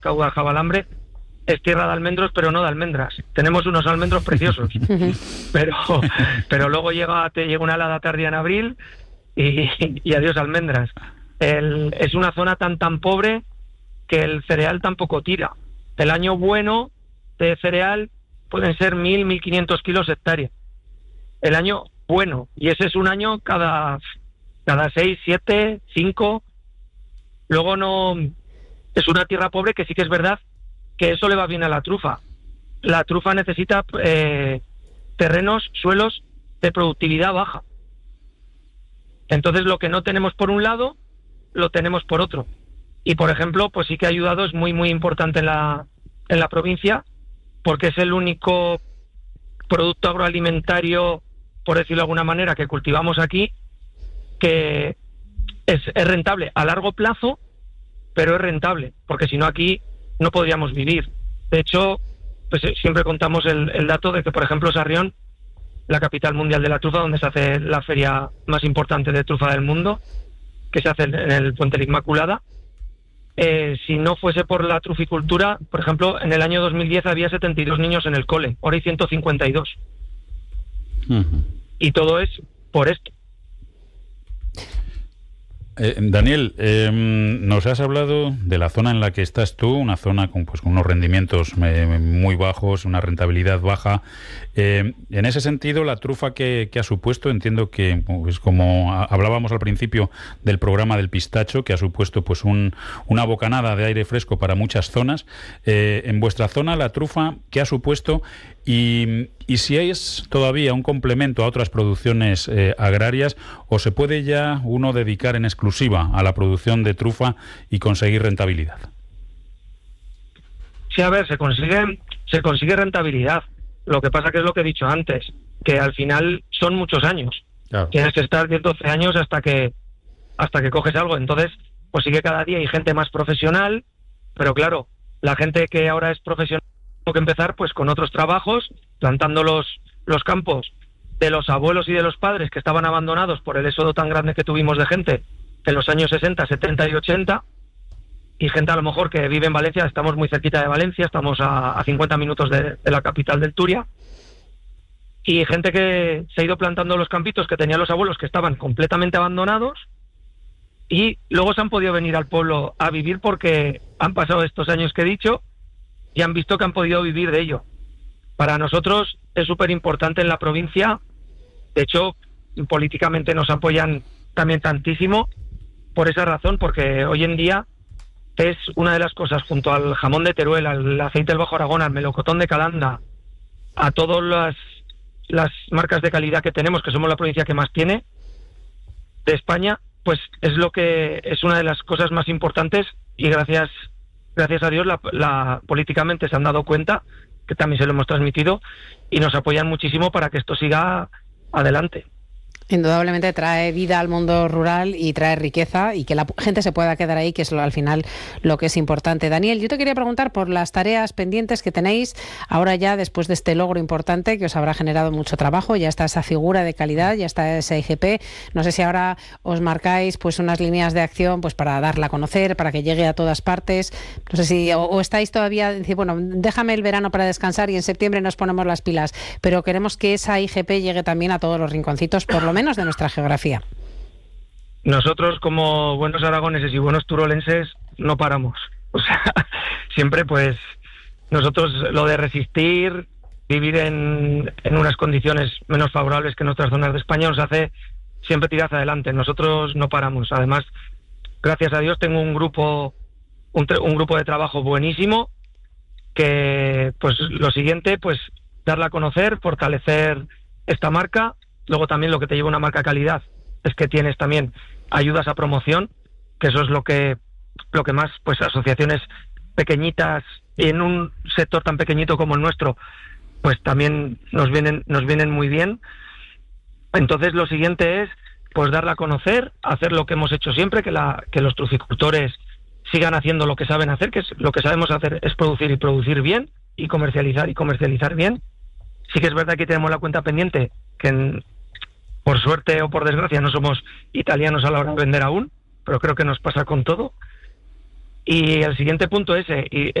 Guadaljabalambre, es tierra de almendros, pero no de almendras. Tenemos unos almendros preciosos, pero luego te llega una helada tardía en abril y adiós almendras. Es una zona tan pobre que el cereal tampoco tira. El año bueno de cereal pueden ser 1.000-1.500 kilos hectárea. El año bueno, y ese es un año cada 6, 7, 5. Luego no... Es una tierra pobre que sí que es verdad que eso le va bien a la trufa. La trufa necesita terrenos, suelos de productividad baja. Entonces lo que no tenemos por un lado, lo tenemos por otro. Y por ejemplo, pues sí que ha ayudado, es muy importante en la provincia, porque es el único producto agroalimentario, por decirlo de alguna manera, que cultivamos aquí, que es rentable a largo plazo, pero es rentable, porque si no aquí no podríamos vivir. De hecho, pues siempre contamos el dato de que, por ejemplo, Sarrión, la capital mundial de la trufa, donde se hace la feria más importante de trufa del mundo, que se hace en el Puente de la Inmaculada, si no fuese por la truficultura, por ejemplo, en el año 2010 había 72 niños en el cole, ahora hay 152. Uh-huh. Y todo es por esto. Daniel, nos has hablado de la zona en la que estás tú, una zona con unos rendimientos muy bajos, una rentabilidad baja. En ese sentido, la trufa que ha supuesto, entiendo que, pues, como hablábamos al principio del programa del pistacho, que ha supuesto pues una bocanada de aire fresco para muchas zonas. En vuestra zona, la trufa, ¿qué ha supuesto? Y si es todavía un complemento a otras producciones agrarias, o se puede ya uno dedicar en exclusiva a la producción de trufa y conseguir rentabilidad. Sí, a ver, se consigue rentabilidad. Lo que pasa que es lo que he dicho antes, que al final son muchos años. Claro. Tienes que estar 10, 12 años hasta que coges algo. Entonces, pues sí que cada día hay gente más profesional, pero claro, la gente que ahora es profesional tengo que empezar pues con otros trabajos, plantando los campos de los abuelos y de los padres que estaban abandonados por el éxodo tan grande que tuvimos de gente en los años 60, 70 y 80, y gente a lo mejor que vive en Valencia. Estamos muy cerquita de Valencia, estamos a 50 minutos de la capital del Turia, y gente que se ha ido plantando los campitos que tenían los abuelos que estaban completamente abandonados, y luego se han podido venir al pueblo a vivir porque han pasado estos años que he dicho y han visto que han podido vivir de ello. Para nosotros es súper importante en la provincia. De hecho, políticamente nos apoyan también tantísimo por esa razón, porque hoy en día es una de las cosas, junto al jamón de Teruel, al aceite del Bajo Aragón, al melocotón de Calanda, a todas las marcas de calidad que tenemos, que somos la provincia que más tiene de España, pues es una de las cosas más importantes, y gracias a Dios políticamente se han dado cuenta, que también se lo hemos transmitido, y nos apoyan muchísimo para que esto siga adelante. Indudablemente trae vida al mundo rural y trae riqueza, y que la gente se pueda quedar ahí, que es al final lo que es importante. Daniel, yo te quería preguntar por las tareas pendientes que tenéis ahora, ya después de este logro importante que os habrá generado mucho trabajo. Ya está esa figura de calidad, ya está ese IGP. No sé si ahora os marcáis pues unas líneas de acción pues para darla a conocer, para que llegue a todas partes. No sé si o estáis todavía, decir, bueno, déjame el verano para descansar y en septiembre nos ponemos las pilas, pero queremos que esa IGP llegue también a todos los rinconcitos, por lo menos de nuestra geografía. Nosotros, como buenos aragoneses y buenos turolenses, no paramos. O sea, siempre pues nosotros lo de resistir, vivir en unas condiciones menos favorables que en otras zonas de España, nos hace siempre tirar hacia adelante. Nosotros no paramos. Además, gracias a Dios, tengo un grupo de trabajo buenísimo, que pues lo siguiente, pues darla a conocer, fortalecer esta marca. Luego también lo que te lleva una marca calidad es que tienes también ayudas a promoción, que eso es lo que más, pues asociaciones pequeñitas y en un sector tan pequeñito como el nuestro, pues también nos vienen muy bien. Entonces lo siguiente es pues darla a conocer, hacer lo que hemos hecho siempre, que los truficultores sigan haciendo lo que saben hacer, que es lo que sabemos hacer, es producir y producir bien, y comercializar bien. Sí que es verdad que tenemos la cuenta pendiente, que por suerte o por desgracia no somos italianos a la hora de vender aún, pero creo que nos pasa con todo. Y el siguiente punto es